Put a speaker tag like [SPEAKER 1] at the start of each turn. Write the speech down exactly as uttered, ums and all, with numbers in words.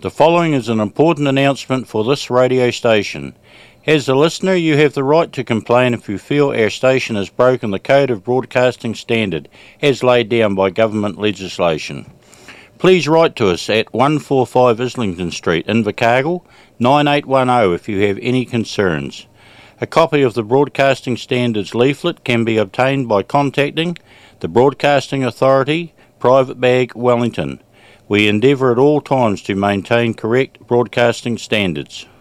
[SPEAKER 1] The following is an important announcement for this radio station. As a listener, you have the right to complain if you feel our station has broken the Code of Broadcasting Standard as laid down by government legislation. Please write to us at one forty-five Islington Street, Invercargill, nine eight one zero if you have any concerns. A copy of the Broadcasting Standards leaflet can be obtained by contacting the Broadcasting Authority, Private Bag, Wellington. We endeavour at all times to maintain correct broadcasting standards.